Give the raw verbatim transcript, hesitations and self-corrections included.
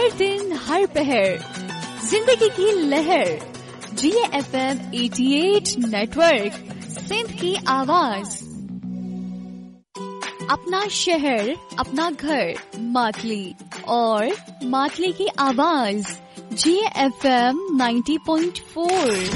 हर दिन हर पहर जिंदगी की लहर। जी एफ एम अठासी नेटवर्क, सिंध की आवाज। अपना शहर, अपना घर, मातली और मातली की आवाज। जी एफ एम नब्बे पॉइंट चार।